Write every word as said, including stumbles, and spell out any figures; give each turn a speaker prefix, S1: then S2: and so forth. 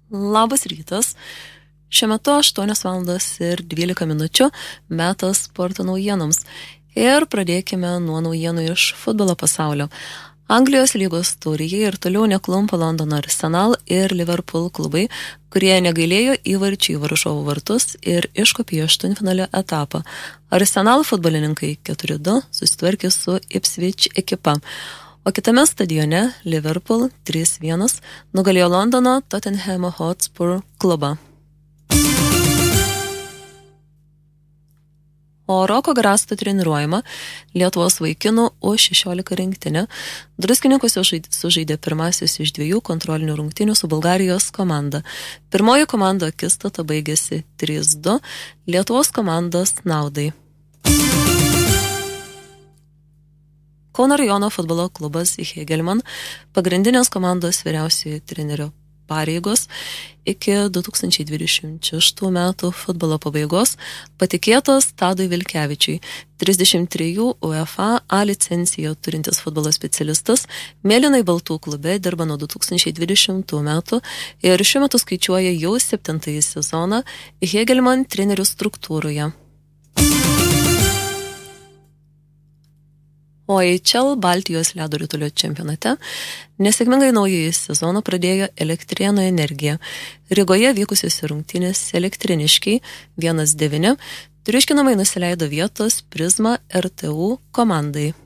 S1: Labas rytas. Šiuo metu aštuonios valandos ir dvylika minučių metas sporto naujienoms. Ir pradėkime nuo naujienų iš futbolo pasaulio. Anglijos lygos taurėje ir toliau neklumpa Londono Arsenal ir Liverpool klubai, kurie negailėjo įvarčių į varžovų vartus ir iškopė į aštuntfinalio etapą. Arsenal futbolininkai keturi du susitvarkė su Ipswich ekipa. O kitame stadione Liverpool trys vienas nugalėjo Londono Tottenham Hotspur klubą. O Roko Grasto treniruojama Lietuvos vaikinų U šešiolika rinktinė druskininkuose sužaidė pirmasis iš dviejų kontrolinių rungtynių su Bulgarijos komanda. Pirmoji komando akistata baigėsi trys du Lietuvos komandos naudai. Kauno rajono futbolo klubas Hegelmann pagrindinės komandos vyriausiojo trenerio pareigos iki du tūkstančiai dvidešimt šeštų metų futbolo pabaigos patikėtos Tadui Vilkevičiui, trisdešimt trejų UEFA A licenciją turintis futbolo specialistas, mėlynai baltų klube dirba nuo du tūkstančiai dvidešimtų metų ir šiuo metu skaičiuoja jau septintąjį sezoną Hegelmann trenerių struktūroje. O A H L Baltijos ledo ritulio čempionate nesėkmingai naująjį sezoną pradėjo Elektrėnų Energija. Rygoje vykusiose rungtynėse Elektrėniškiai vienas devyni triuškinamai nusileido vietos Prizma R T U komandai.